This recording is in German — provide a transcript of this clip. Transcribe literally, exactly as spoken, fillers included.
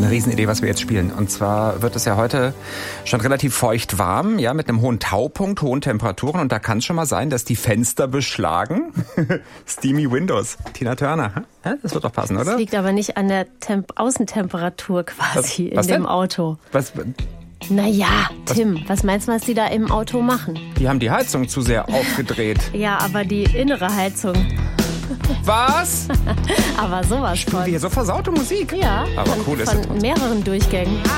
eine Riesenidee, was wir jetzt spielen. Und zwar wird es ja heute schon relativ feucht warm, ja, mit einem hohen Taupunkt, hohen Temperaturen. Und da kann es schon mal sein, dass die Fenster beschlagen. Steamy Windows. Tina Turner. Das wird doch passen, oder? Das liegt aber nicht an der Temp- Außentemperatur quasi was, was in dem denn? Auto. Was? Naja, Tim, was, was meinst du, was die da im Auto machen? Die haben die Heizung zu sehr aufgedreht. Ja, aber die innere Heizung. Was? Aber sowas Spielen von. wir hier so versaute Musik? Ja, aber von, cool ist von es trotzdem. mehreren Durchgängen.